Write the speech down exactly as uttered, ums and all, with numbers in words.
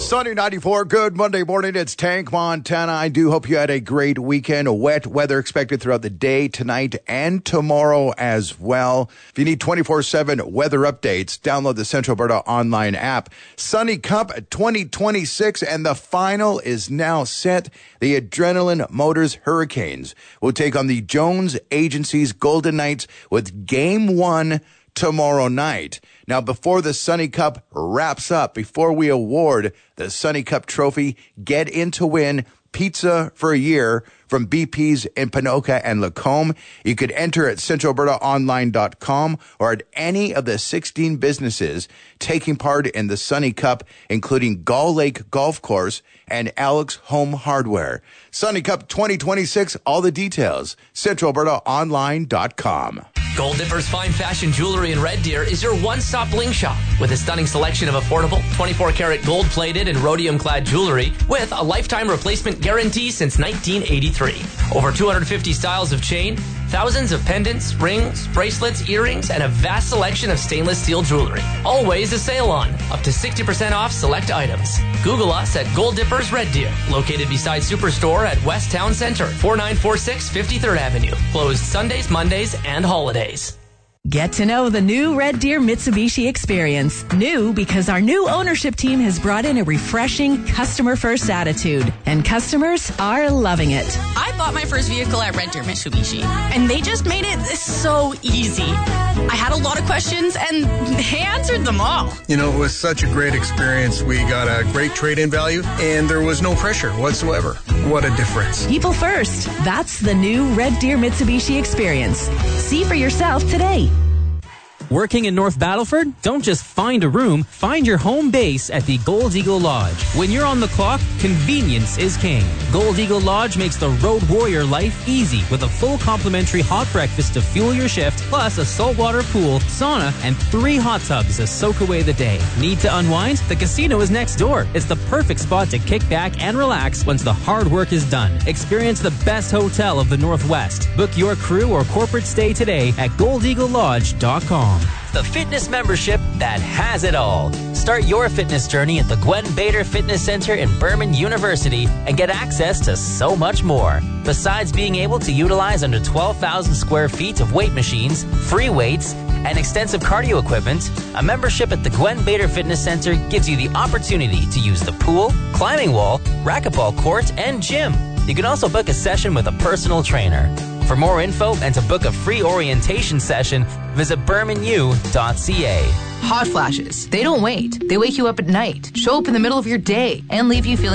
Sunny ninety-four, good Monday morning. It's Tank Montana. I do hope you had a great weekend. Wet weather expected throughout the day, tonight, and tomorrow as well. If you need twenty-four seven weather updates, download the Central Alberta online app. Sunny Cup twenty twenty-six, and the final is now set. The Adrenaline Motors Hurricanes will take on the Jones Agency's Golden Knights with Game one tomorrow night. Now, before the Sunny Cup wraps up, before we award the Sunny Cup trophy, get in to win pizza for a year from B P's in Ponoka and Lacombe. You could enter at central alberta online dot com or at any of the sixteen businesses taking part in the Sunny Cup, including Gull Lake Golf Course and Alex Home Hardware. Sunny Cup twenty twenty-six, all the details, central alberta online dot com. Gold Dipper's Fine Fashion Jewelry in Red Deer is your one-stop bling shop with a stunning selection of affordable twenty-four karat gold-plated and rhodium-clad jewelry with a lifetime replacement guarantee since nineteen eighty-three. Over two hundred fifty styles of chain, thousands of pendants, rings, bracelets, earrings, and a vast selection of stainless steel jewelry. Always a sale on, up to sixty percent off select items. Google us at Gold Dippers Red Deer, located beside Superstore at West Town Center, forty-nine forty-six fifty-third Avenue. Closed Sundays, Mondays, and holidays. Get to know the new Red Deer Mitsubishi experience. New because our new ownership team has brought in a refreshing customer-first attitude, and customers are loving it. I bought my first vehicle at Red Deer Mitsubishi, and they just made it so easy. I had a lot of questions, and they answered them all. You know, it was such a great experience. We got a great trade-in value, and there was no pressure whatsoever. What a difference. People first. That's the new Red Deer Mitsubishi experience. See for yourself today. Working in North Battleford? Don't just find a room, find your home base at the Gold Eagle Lodge. When you're on the clock, convenience is king. Gold Eagle Lodge makes the road warrior life easy with a full complimentary hot breakfast to fuel your shift, plus a saltwater pool, sauna, and three hot tubs to soak away the day. Need to unwind? The casino is next door. It's the perfect spot to kick back and relax once the hard work is done. Experience the best hotel of the Northwest. Book your crew or corporate stay today at gold eagle lodge dot com. The fitness membership that has it all. Start your fitness journey at the Gwen Bader Fitness Center in Berman University and get access to so much more. Besides being able to utilize under twelve thousand square feet of weight machines, free weights, and extensive cardio equipment, a membership at the Gwen Bader Fitness Center gives you the opportunity to use the pool, climbing wall, racquetball court, and gym. You can also book a session with a personal trainer. For more info and to book a free orientation session, visit berman u dot c a. Hot flashes. They don't wait. They wake you up at night, show up in the middle of your day, and leave you feeling